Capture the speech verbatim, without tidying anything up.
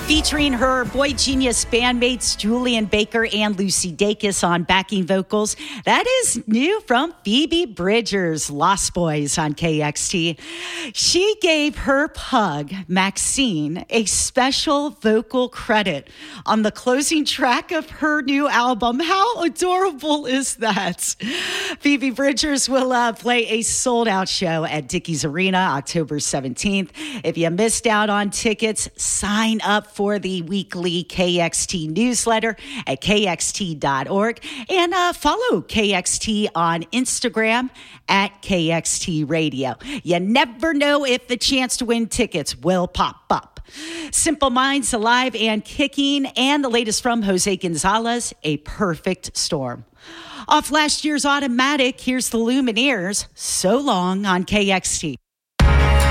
Featuring her Boy Genius bandmates Julian Baker and Lucy Dacus on backing vocals. That is new from Phoebe Bridgers, Lost Boys on K X T. She gave her pug, Maxine, a special vocal credit on the closing track of her new album. How adorable is that? Phoebe Bridgers will uh, play a sold-out show at Dickies Arena October seventeenth. If you missed out on tickets, sign up for for the weekly K X T newsletter at K X T dot org and uh, follow K X T on Instagram at K X T Radio. You never know if the chance to win tickets will pop up. Simple Minds Alive and Kicking, and the latest from Jose Gonzalez, A Perfect Storm. Off last year's Automatic, here's the Lumineers, So Long on K X T.